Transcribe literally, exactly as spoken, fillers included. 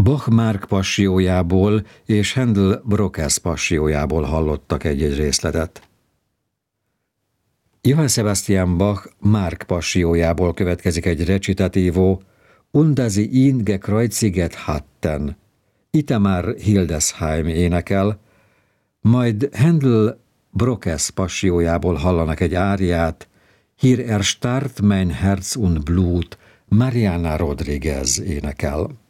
Bach Márk passiójából és Handel Brockes passiójából hallottak egy-egy részletet. Johann Sebastian Bach Márk passiójából következik egy recitativo, Und sie ihn gekreuziget hatten. Itamar Hildesheim énekel, majd Handel Brockes passiójából hallanak egy áriát, Hier erstarrt mein Herz und Blut, Mariana Rodriguez énekel.